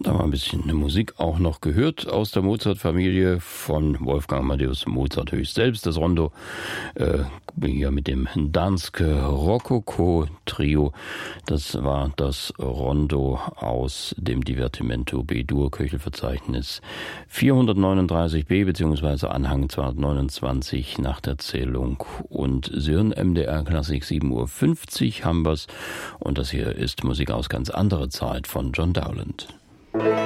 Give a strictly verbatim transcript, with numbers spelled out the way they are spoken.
Da war ein bisschen Musik auch noch gehört aus der Mozart-Familie von Wolfgang Amadeus Mozart höchst selbst. Das Rondo äh, hier mit dem Danske Rokoko-Trio. Das war das Rondo aus dem Divertimento B-Dur Köchelverzeichnis vierhundertneununddreißig b bzw. Anhang zweihundertneunundzwanzig nach der Zählung. Und Sie hören M D R Klassik sieben Uhr fünfzig haben wir's. Und das hier ist Musik aus ganz anderer Zeit von John Dowland.